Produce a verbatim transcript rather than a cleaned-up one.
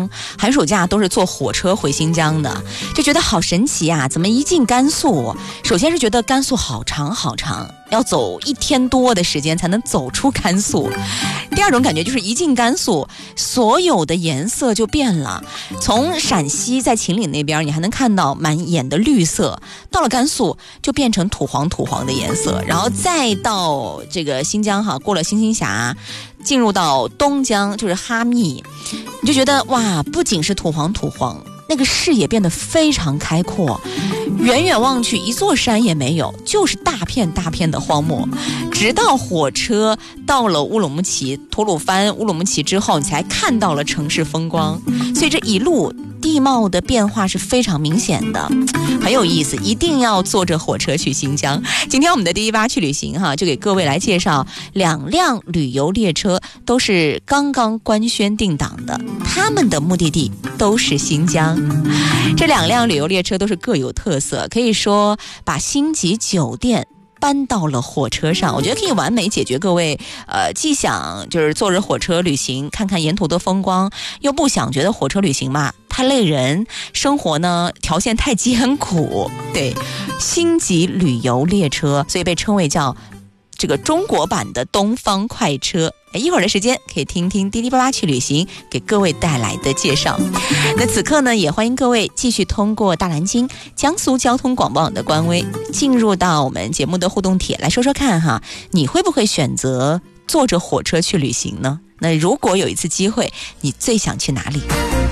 生寒暑假都是坐火车回新疆的，就觉得好神奇啊！怎么一进甘肃，首先是觉得甘肃好长好长，要走一天多的时间才能走出甘肃。第二种感觉就是一进甘肃，所有的颜色就变了。从陕西在秦岭那边，你还能看到满眼的绿色，到了甘肃就变成土黄土黄的颜色，然后再到这个新疆哈，过了星星峡，进入到东疆就是哈密，你就觉得哇，不仅是土黄土黄，那个视野变得非常开阔，远远望去一座山也没有，就是大片大片的荒漠。直到火车到了乌鲁木齐、吐鲁番、乌鲁木齐之后，你才看到了城市风光。所以这一路地貌的变化是非常明显的，很有意思，一定要坐着火车去新疆。今天我们的第一八去旅行哈，就给各位来介绍两辆旅游列车，都是刚刚官宣定档的，他们的目的地都是新疆。这两辆旅游列车都是各有特色，可以说把星级酒店搬到了火车上，我觉得可以完美解决各位呃既想就是坐着火车旅行看看沿途的风光，又不想觉得火车旅行嘛太累人，生活呢条件太艰苦。对，星级旅游列车，所以被称为叫这个中国版的东方快车。一会儿的时间可以听听滴滴八八去旅行给各位带来的介绍。那此刻呢，也欢迎各位继续通过大蓝鲸江苏交通广播网的官微进入到我们节目的互动帖来说说看哈，你会不会选择坐着火车去旅行呢？那如果有一次机会，你最想去哪里？